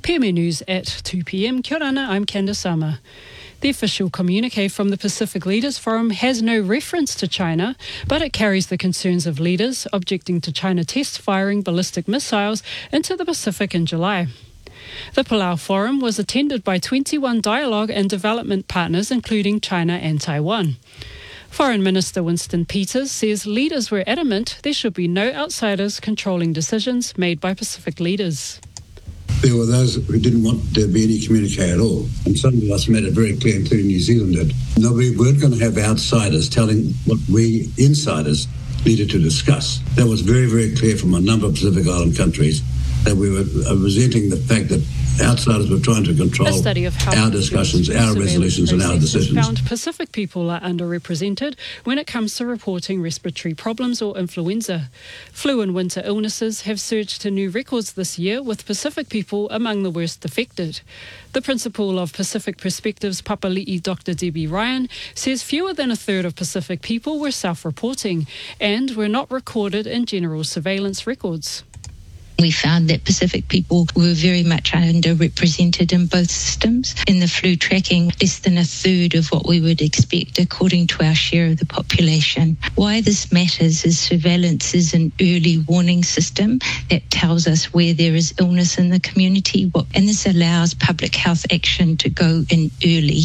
PME News at 2 p.m. Kia ora, I'm Candice Sama. The official communique from the Pacific Leaders Forum has no reference to China, but it carries the concerns of leaders objecting to China test firing ballistic missiles into the Pacific in July. The Palau Forum was attended by 21 dialogue and development partners, including China and Taiwan. Foreign Minister Winston Peters says leaders were adamant there should be no outsiders controlling decisions made by Pacific leaders. There were those who didn't want there to be any communique at all. And some of us made it very clear, including New Zealand, that no, we weren't going to have outsiders telling what we insiders needed to discuss. That was very, very clear from a number of Pacific Island countries that we were resenting the fact that outsiders were trying to control our discussions, our resolutions and our decisions. Found Pacific people are underrepresented when it comes to reporting respiratory problems or influenza. Flu and winter illnesses have surged to new records this year, with Pacific people among the worst affected. The principal of Pacific Perspectives Papali'i, Dr. Debbie Ryan, says fewer than a third of Pacific people were self-reporting and were not recorded in general surveillance records. We found that Pacific people were very much underrepresented in both systems. In the flu tracking, less than a third of what we would expect according to our share of the population. Why this matters is surveillance is an early warning system that tells us where there is illness in the community, and this allows public health action to go in early.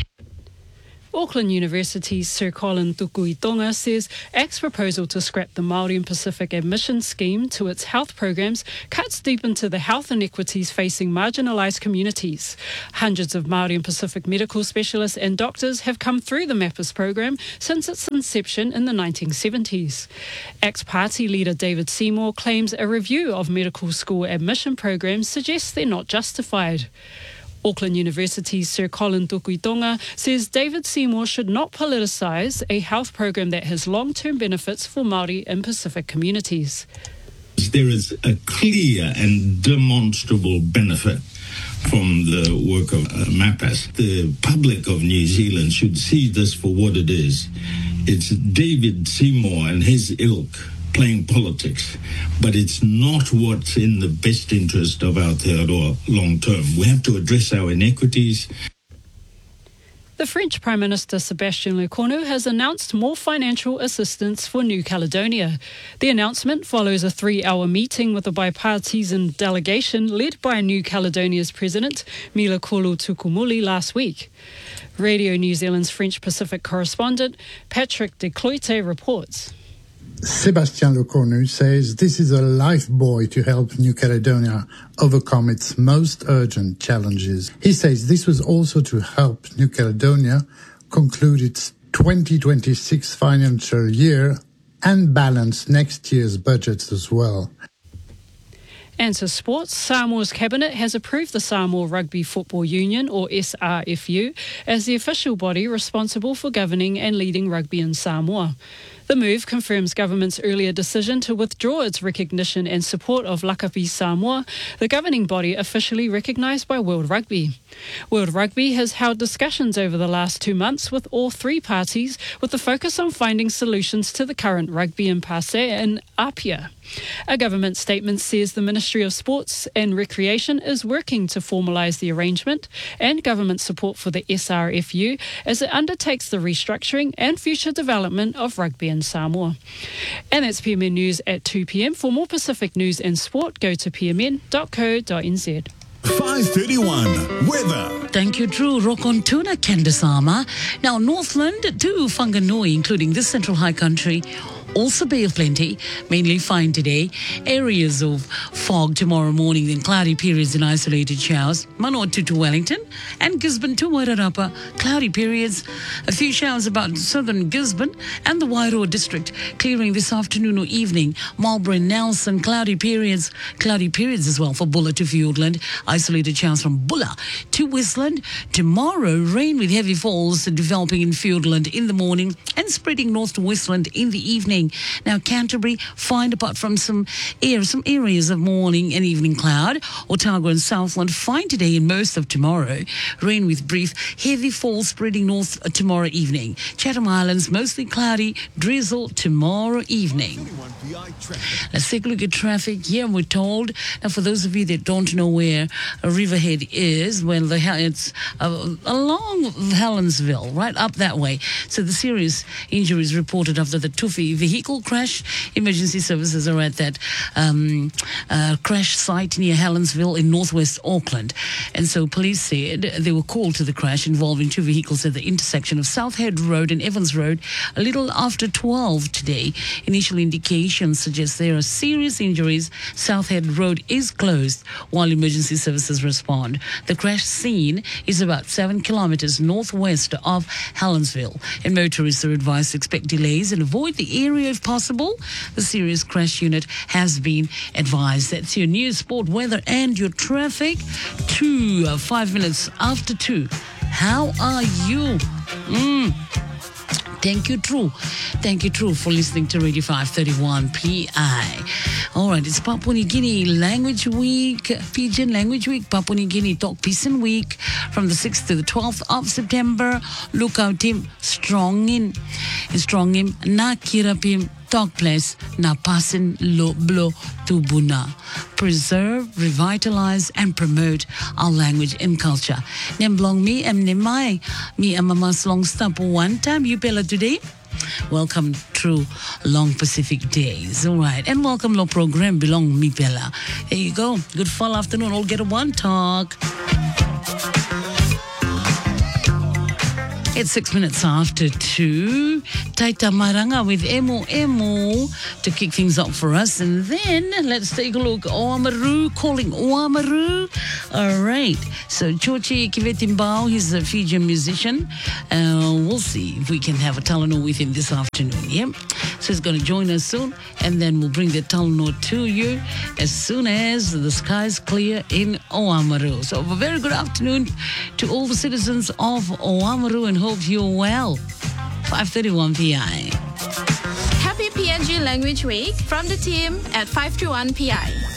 Auckland University's Sir Colin Tukuitonga says ACT's proposal to scrap the Māori and Pacific admission scheme to its health programs cuts deep into the health inequities facing marginalised communities. Hundreds of Māori and Pacific medical specialists and doctors have come through the MAPAS program since its inception in the 1970s. ACT's party leader David Seymour claims a review of medical school admission programs suggests they're not justified. Auckland University's Sir Colin Tukuitonga says David Seymour should not politicise a health program that has long-term benefits for Māori and Pacific communities. There is a clear and demonstrable benefit from the work of MAPAS. The public of New Zealand should see this for what it is. It's David Seymour and his ilk playing politics, but it's not what's in the best interest of Aotearoa long term. We have to address our inequities. The French Prime Minister Sébastien Lecornu has announced more financial assistance for New Caledonia. The announcement follows a 3-hour meeting with a bipartisan delegation led by New Caledonia's President Milakolo Tukumuli last week. Radio New Zealand's French Pacific correspondent Patrick de Cloete reports. Sébastien Lecornu says this is a lifebuoy to help New Caledonia overcome its most urgent challenges. He says this was also to help New Caledonia conclude its 2026 financial year and balance next year's budgets as well. And to sports, Samoa's cabinet has approved the Samoa Rugby Football Union, or SRFU, as the official body responsible for governing and leading rugby in Samoa. The move confirms government's earlier decision to withdraw its recognition and support of Lakapi Samoa, the governing body officially recognised by World Rugby. World Rugby has held discussions over the last 2 months with all three parties, with the focus on finding solutions to the current rugby impasse in Apia. A government statement says the Ministry of Sports and Recreation is working to formalise the arrangement and government support for the SRFU as it undertakes the restructuring and future development of rugby in Samoa. And that's PMN News at 2 p.m. For more Pacific news and sport, go to pmn.co.nz. 5:31 weather. Thank you, Drew. Rokon Tuna Kendasama. Now, Northland to Whanganui, including this central high country, also Bay of Plenty, mainly fine today. Areas of fog tomorrow morning, then cloudy periods and isolated showers. Manawatu to Wellington and Gisborne to Wairarapa, cloudy periods. A few showers about southern Gisborne and the Wairoa district, clearing this afternoon or evening. Marlborough and Nelson, cloudy periods as well for Bulla to Fiordland. Isolated showers from Bulla to Westland. Tomorrow, rain with heavy falls developing in Fiordland in the morning and spreading north to Westland in the evening. morning. Now, Canterbury, fine apart from some areas of morning and evening cloud. Otago and Southland, fine today and most of tomorrow. Rain with brief, heavy fall spreading north tomorrow evening. Chatham Islands, mostly cloudy, drizzle tomorrow evening. Let's take a look at traffic. Here we're told, now for those of you that don't know where Riverhead is, well, it's along Helensville, right up that way. So the serious injuries reported after the Tuffy vehicle crash. Emergency services are at that crash site near Helensville in northwest Auckland. And so police said they were called to the crash involving two vehicles at the intersection of South Head Road and Evans Road a little after 12 today. Initial indications suggest there are serious injuries. South Head Road is closed while emergency services respond. The crash scene is about 7 kilometers northwest of Helensville, and motorists are advised to expect delays and avoid the area if possible. The serious crash unit has been advised. That's your news, sport, weather, and your traffic. 5 minutes after 2. How are you? Thank you, True. Thank you, True, for listening to Radio 531 PI. All right, it's Papua New Guinea Language Week, Fijian Language Week, Papua New Guinea Talk Pisan Week from the 6th to the 12th of September. Look out him, strong him, na kirapim. Talk place na pasin lo blo tubuna. Preserve, revitalize, and promote our language and culture. Nemblong mi nemai mi amamas long stamp one time you pela today. Welcome through Long Pacific Days. All right, and welcome lo program belong mi pela. There you go. Good fall afternoon. All get a one talk. It's 6 minutes after 2. Taita Maranga with Emo to kick things up for us. And then let's take a look. Oamaru, calling Oamaru. All right. So Chochi Kivetimbao, he's a Fijian musician. We'll see if we can have a Talanoa with him this afternoon. Yep. So he's going to join us soon. And then we'll bring the Talanoa to you as soon as the skies clear in Oamaru. So a very good afternoon to all the citizens of Oamaru, and hope you're well. 531 PI. Happy PNG Language Week from the team at 531 PI.